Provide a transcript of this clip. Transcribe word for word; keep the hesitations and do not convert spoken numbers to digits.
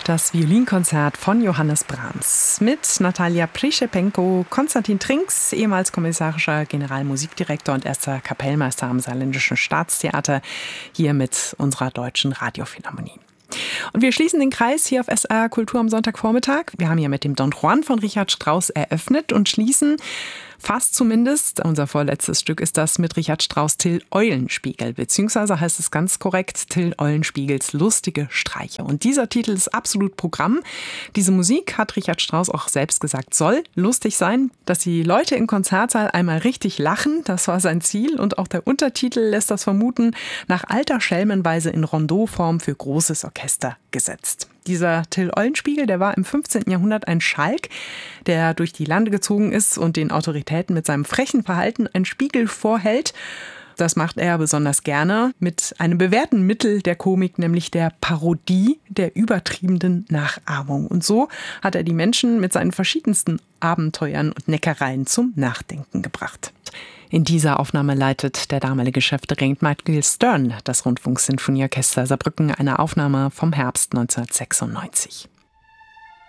Das Violinkonzert von Johannes Brahms mit Natalia Przyschepenko, Konstantin Trinks, ehemals kommissarischer Generalmusikdirektor und erster Kapellmeister am Saarländischen Staatstheater, hier mit unserer Deutschen Radiophilharmonie. Und wir schließen den Kreis hier auf S R Kultur am Sonntagvormittag. Wir haben hier mit dem Don Juan von Richard Strauss eröffnet und schließen fast zumindest, unser vorletztes Stück ist das, mit Richard Strauss' Till Eulenspiegel, beziehungsweise heißt es ganz korrekt Till Eulenspiegels lustige Streiche. Und dieser Titel ist absolut Programm. Diese Musik, hat Richard Strauss auch selbst gesagt, soll lustig sein, dass die Leute im Konzertsaal einmal richtig lachen, das war sein Ziel. Und auch der Untertitel lässt das vermuten, nach alter Schelmenweise in Rondeauform für großes Orchester gesetzt. Dieser Till Eulenspiegel, der war im fünfzehnten Jahrhundert ein Schalk, der durch die Lande gezogen ist und den Autoritäten mit seinem frechen Verhalten einen Spiegel vorhält. Das macht er besonders gerne mit einem bewährten Mittel der Komik, nämlich der Parodie, der übertriebenen Nachahmung. Und so hat er die Menschen mit seinen verschiedensten Abenteuern und Neckereien zum Nachdenken gebracht. In dieser Aufnahme leitet der damalige Chefdirigent Michael Stern das Rundfunksinfonieorchester Saarbrücken, eine Aufnahme vom Herbst neunzehnhundertsechsundneunzig.